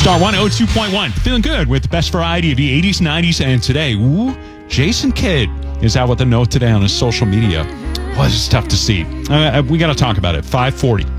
Star 102.1. Feeling good with the best variety of the 80s, 90s, and today. Jason Kidd is out with a note today on his social media. Well, it's tough to see. We got to talk about it. 540.